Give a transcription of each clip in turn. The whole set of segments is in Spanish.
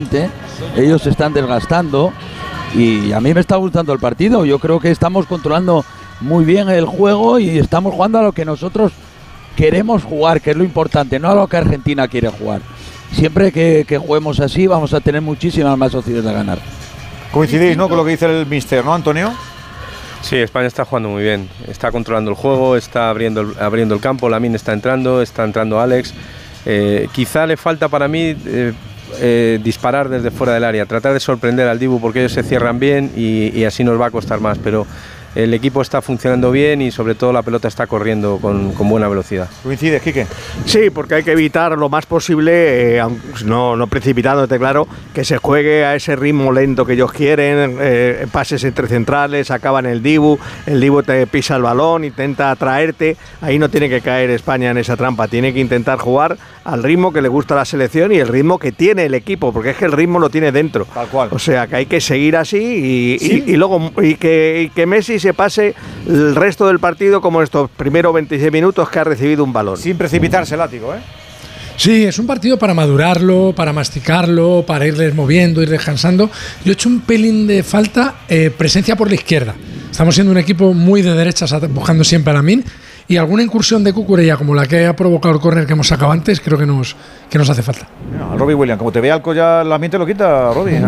Ellos se están desgastando y a mí me está gustando el partido. Yo creo que estamos controlando muy bien el juego y estamos jugando a lo que nosotros queremos jugar, que es lo importante, no a lo que Argentina quiere jugar. Siempre que juguemos así vamos a tener muchísimas más opciones de ganar. Coincidís, ¿no?, con lo que dice el míster, ¿no, Antonio? Sí, España está jugando muy bien, está controlando el juego, está abriendo el campo, Lamine está entrando Alex. Quizá le falta para mí disparar desde fuera del área, tratar de sorprender al Dibu porque ellos se cierran bien y así nos va a costar más, pero el equipo está funcionando bien y sobre todo la pelota está corriendo con buena velocidad. ¿Coincides, Quique? Sí, porque hay que evitar lo más posible, no precipitándote, claro, que se juegue a ese ritmo lento que ellos quieren, pases entre centrales, acaban el Dibu te pisa el balón, intenta atraerte, ahí no tiene que caer España en esa trampa, tiene que intentar jugar al ritmo que le gusta a la selección y el ritmo que tiene el equipo, porque es que el ritmo lo tiene dentro. Tal cual. O sea, que hay que seguir así y luego que Messi se pase el resto del partido como estos primeros 26 minutos que ha recibido un balón. Sin precipitarse, Látigo, ¿eh? Sí, es un partido para madurarlo, para masticarlo, para irles moviendo, ir descansando. Yo he hecho un pelín de falta presencia por la izquierda. Estamos siendo un equipo muy de derechas, buscando siempre a Lamine, y alguna incursión de Cucurella como la que ha provocado el córner que hemos sacado antes, creo que nos hace falta. Mira, Robbie Williams, como te vea Alco ya la mente lo quita, Robbie,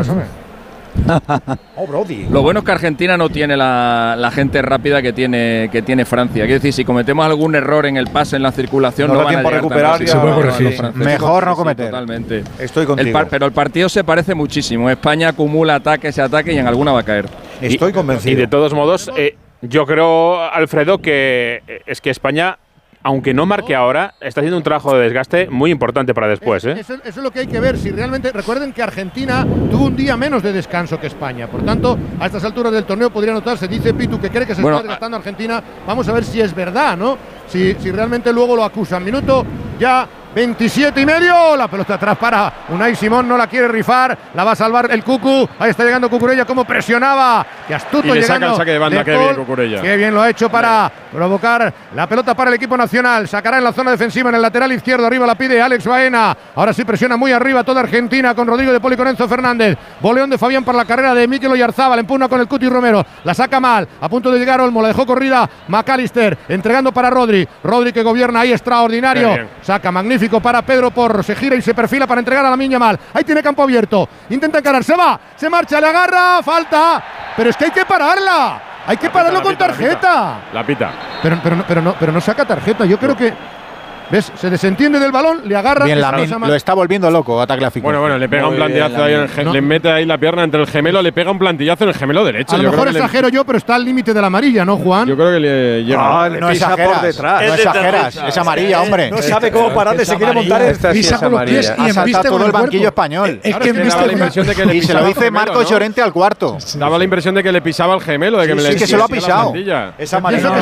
Oh, Brody. Lo bueno es que Argentina no tiene la gente rápida que tiene Francia. Quiero decir, si cometemos algún error en el pase, en la circulación, no van a recuperar. Se puede corregir. Mejor no cometer. Totalmente. Estoy contigo. Pero el partido se parece muchísimo. España acumula ataque y en alguna va a caer. Estoy convencido. Y de todos modos, yo creo, Alfredo, que es que España, aunque no marque ahora, está haciendo un trabajo de desgaste muy importante para después. Eso es lo que hay que ver. Si realmente, recuerden que Argentina tuvo un día menos de descanso que España. Por tanto, a estas alturas del torneo podría notarse, dice Pitu, que cree que se está desgastando Argentina. Vamos a ver si es verdad, ¿no? Si realmente luego lo acusan. Minuto ya 27 y medio, la pelota atrás para Unai Simón, no la quiere rifar, la va a salvar el Cucu, ahí está llegando Cucurella, como presionaba, qué astuto, y le llegando saca el saque de banda, qué bien Cucurella. Qué bien lo ha hecho para provocar la pelota para el equipo nacional, sacará en la zona defensiva, en el lateral izquierdo, arriba la pide Alex Baena, ahora sí presiona muy arriba toda Argentina con Rodrigo de Paul y con Enzo Fernández, boleón de Fabián para la carrera de Mikel Oyarzabal, empuna con el Cuti Romero, la saca mal, a punto de llegar Olmo, la dejó corrida McAllister, entregando para Rodri que gobierna ahí extraordinario, saca magnífico para Pedro Porro, se gira y se perfila para entregar a Lamine Yamal, ahí tiene campo abierto, intenta encarar, se va, se marcha, le agarra, falta, pero es que hay que pararla, hay que pararlo con tarjeta. La pita. Pero no saca tarjeta, yo creo que ¿ves? Se desentiende del balón, le agarra. Bien, lo está volviendo loco, ataque Fico. Bueno, le pega un plantillazo ahí, le mete ahí la pierna entre el gemelo, le pega un plantillazo en el gemelo derecho. A lo mejor exagero yo, pero está al límite de la amarilla, ¿no, Juan? Yo creo que le llega. No exageras, por detrás. No exageras, es amarilla, hombre. No sabe cómo pararle, se quiere montar. Pisa con los pies y embiste todo el banquillo español. Es que daba la impresión de que le y se lo dice Marcos Llorente al cuarto. Daba la impresión de que le pisaba el gemelo, de que sí, que se lo ha pisado. Es amarilla.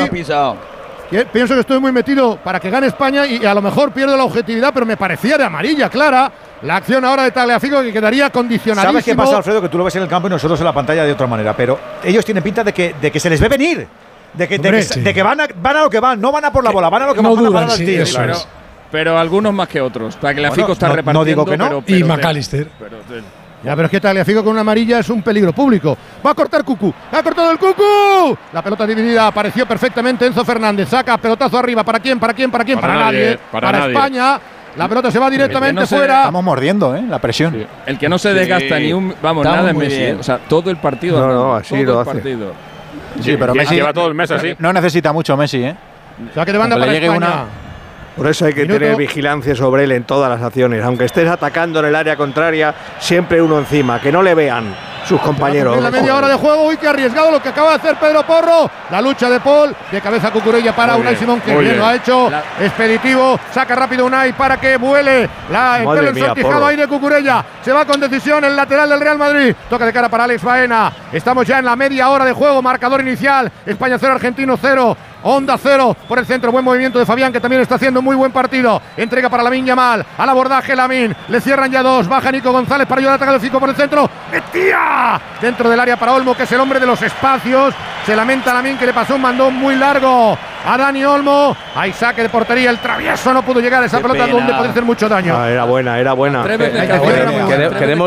Pienso que estoy muy metido para que gane España y a lo mejor pierdo la objetividad, pero me parecía de amarilla clara la acción ahora de Tagliafico, que quedaría condicionadísimo. ¿Sabes qué pasa, Alfredo? Que tú lo ves en el campo y nosotros en la pantalla de otra manera, pero ellos tienen pinta de que se les ve venir, de que van a lo que van, no van a por la bola, van a lo que van a parar al tiro. Pero algunos más que otros. Tagliafico está repartiendo. No digo que no. Y McAllister. Ya, pero es que Tagliafico con una amarilla es un peligro público. Va a cortar Cucu. ¡Ha cortado el Cucu! La pelota dividida. Apareció perfectamente Enzo Fernández. Saca pelotazo arriba. ¿Para quién? ¿Para nadie. Para España. La pelota se va directamente fuera. Estamos mordiendo, la presión. Sí. El que no se desgasta ni un. Vamos, nada en Messi. O sea, todo el partido. No, así lo hace. Partido. Sí, pero Messi lleva todo el mes así. No necesita mucho Messi, Saque de banda para España. Por eso hay que tener vigilancia sobre él en todas las acciones. Aunque estés atacando en el área contraria, siempre uno encima, que no le vean sus compañeros. En la media hora de juego, uy, qué arriesgado lo que acaba de hacer Pedro Porro. La lucha de Paul, de cabeza Cucurella para Unai Simón, que bien lo ha hecho. Expeditivo, saca rápido Unai para que vuele. El pelo ensortijado ahí de Cucurella. Se va con decisión el lateral del Real Madrid. Toca de cara para Alex Baena. Estamos ya en la media hora de juego, marcador inicial. España 0, Argentino 0. Onda 0 por el centro, buen movimiento de Fabián, que también está haciendo muy buen partido. Entrega para Lamine Yamal, al abordaje Lamine, le cierran ya dos, baja Nico González para ayudar a atacar el Fico por el centro. ¡Metía! Dentro del área para Olmo, que es el hombre de los espacios. Se lamenta Lamine, que le pasó un mandón muy largo a Dani Olmo. Hay saque de portería, el travieso no pudo llegar a esa pelota donde puede hacer mucho daño. Era buena. Queremos